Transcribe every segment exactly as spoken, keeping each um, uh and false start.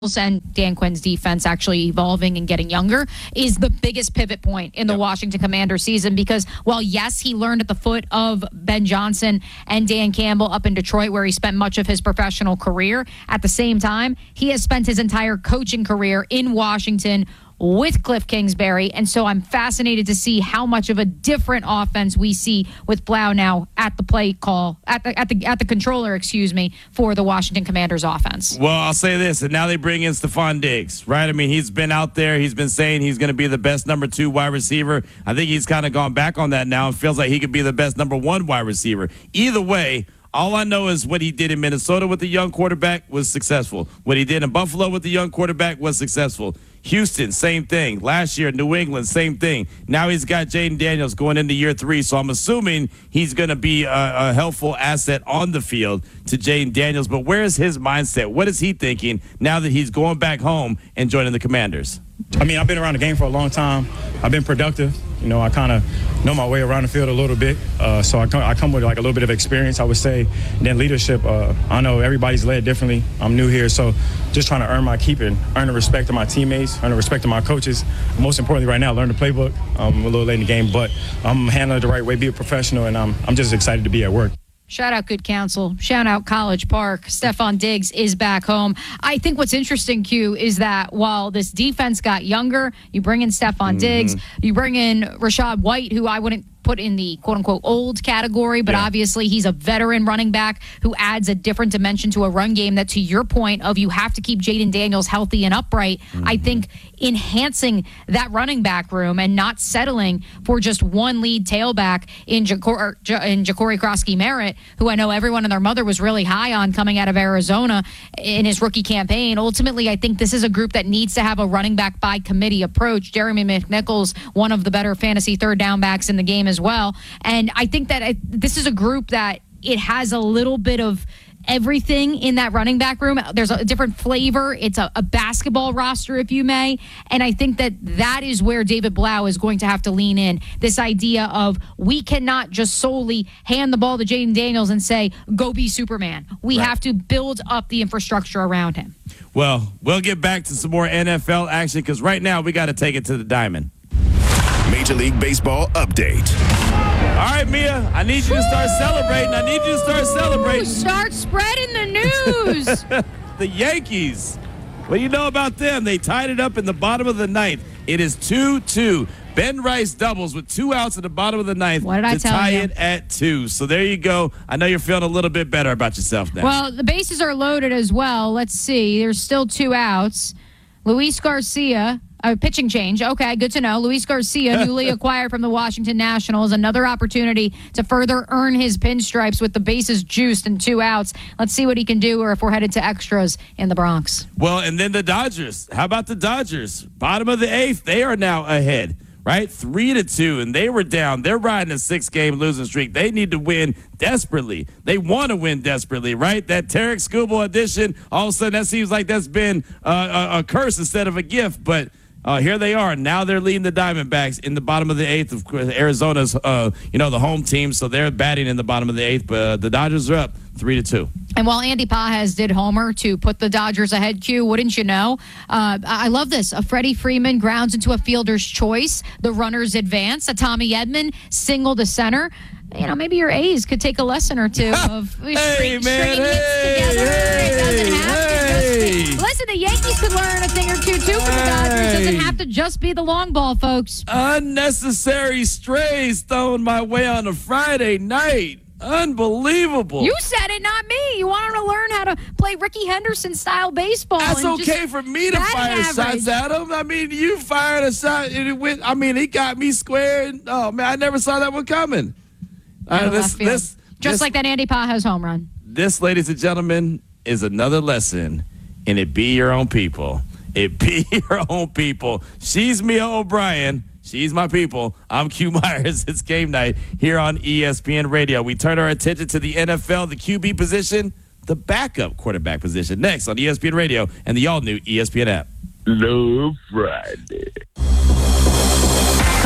and Dan Quinn's defense actually evolving and getting younger is the biggest pivot point in the yep. Washington Commanders season, because while yes, he learned at the foot of Ben Johnson and Dan Campbell up in Detroit, where he spent much of his professional career, at the same time, he has spent his entire coaching career in Washington with Cliff Kingsbury, and so I'm fascinated to see how much of a different offense we see with Blau now at the play call, at the at the at the controller, excuse me, for the Washington Commanders offense. Well, I'll say this, and now they bring in Stephon Diggs, right? I mean, he's been out there, he's been saying he's going to be the best number two wide receiver. I think he's kind of gone back on that now and feels like he could be the best number one wide receiver. Either way, all I know is what he did in Minnesota with the young quarterback was successful. What he did in Buffalo with the young quarterback was successful. Houston, same thing. Last year, New England, same thing. Now he's got Jayden Daniels going into year three, so I'm assuming he's going to be a, a helpful asset on the field to Jayden Daniels. But where is his mindset? What is he thinking now that he's going back home and joining the Commanders? I mean, I've been around the game for a long time. I've been productive. You know, I kind of know my way around the field a little bit. Uh, so I come, I come with like a little bit of experience, I would say. And then leadership, uh, I know everybody's led differently. I'm new here, so just trying to earn my keep and earn the respect of my teammates, earn the respect of my coaches. Most importantly right now, learn the playbook. I'm a little late in the game, but I'm handling it the right way, be a professional, and I'm, I'm just excited to be at work. Shout out Good Counsel. Shout out College Park. Stephon Diggs is back home. I think what's interesting, Q, is that while this defense got younger, you bring in Stephon mm-hmm. Diggs, you bring in Rachaad White, who I wouldn't put in the quote-unquote old category, but yeah. obviously he's a veteran running back who adds a different dimension to a run game that, to your point of you have to keep Jayden Daniels healthy and upright, mm-hmm. I think enhancing that running back room and not settling for just one lead tailback in Ja'Cory, in Ja'Cory Krosky-Merritt, who I know everyone and their mother was really high on coming out of Arizona in his rookie campaign. Ultimately, I think this is a group that needs to have a running back by committee approach. Jeremy McNichols, one of the better fantasy third down backs in the game as well. And I think that I, this is a group that it has a little bit of everything in that running back room. There's a different flavor. It's a, a basketball roster, if you may. And I think that that is where David Blau is going to have to lean in. This idea of we cannot just solely hand the ball to Jayden Daniels and say, go be Superman. We right. have to build up the infrastructure around him. Well, we'll get back to some more N F L action because right now we got to take it to the diamond. Major League Baseball update. All right, Mia, I need you to start celebrating. I need you to start celebrating. Start spreading the news. The Yankees. What do you know about them? They tied it up in the bottom of the ninth. It is two two. Ben Rice doubles with two outs at the bottom of the ninth what did I to tell tie you? it at two. So there you go. I know you're feeling a little bit better about yourself now. Well, the bases are loaded as well. Let's see. There's still two outs. Luis Garcia. A pitching change. Okay, good to know. Luis Garcia, newly acquired from the Washington Nationals. Another opportunity to further earn his pinstripes with the bases juiced and two outs. Let's see what he can do, or if we're headed to extras in the Bronx. Well, and then the Dodgers. How about the Dodgers? Bottom of the eighth. They are now ahead, right? Three to two, and they were down. They're riding a six-game losing streak. They need to win desperately. They want to win desperately, right? That Tarek Skubal addition, all of a sudden that seems like that's been uh, a, a curse instead of a gift, but Uh, here they are. Now they're leading the Diamondbacks in the bottom of the eighth. Of course, Arizona's, uh, you know, the home team, so they're batting in the bottom of the eighth. But uh, the Dodgers are up three to two. And while Andy Pajes did homer to put the Dodgers ahead, Q, wouldn't you know? Uh, I love this. A Freddie Freeman grounds into a fielder's choice. The runners advance. A Tommy Edman single to center. You know, maybe your A's could take a lesson or two of hey, string, man, stringing hey, hits together. Hey, it doesn't have hey. to just be. Listen, the Yankees could learn a thing or two, too, from the Dodgers. It doesn't have to just be the long ball, folks. Unnecessary strays thrown my way on a Friday night. Unbelievable. You said it, not me. You want them to learn how to play Ricky Henderson-style baseball. That's okay for me to fire average. shots at him. I mean, you fired a shot, and it went, I mean, he got me square. Oh, man, I never saw that one coming. Uh, this, this, Just this, like that Andy Pajes home run. This, ladies and gentlemen, is another lesson in it be your own people. It be your own people. She's Mia O'Brien. She's my people. I'm Q Myers. It's game night here on E S P N Radio. We turn our attention to the N F L, the Q B position, the backup quarterback position. Next on E S P N Radio and the all-new E S P N app. Love Friday.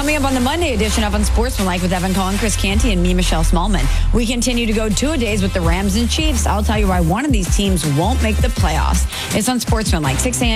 Coming up on the Monday edition of Unsportsmanlike with Evan Cohen, Chris Canty, and me, Michelle Smallman. We continue to go two-a-days with the Rams and Chiefs. I'll tell you why one of these teams won't make the playoffs. It's Unsportsmanlike, six a.m.